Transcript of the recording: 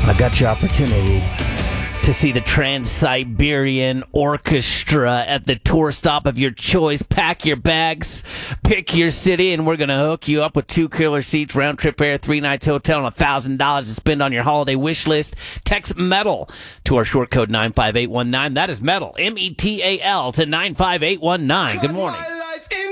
I got your opportunity to see the Trans-Siberian Orchestra at the tour stop of your choice. Pack your bags, pick your city, and we're going to hook you up with 2 killer seats, round-trip air, 3 nights hotel, and $1,000 to spend on your holiday wish list. Text METAL to our short code 95819. That is METAL, METAL, to 95819. Good morning.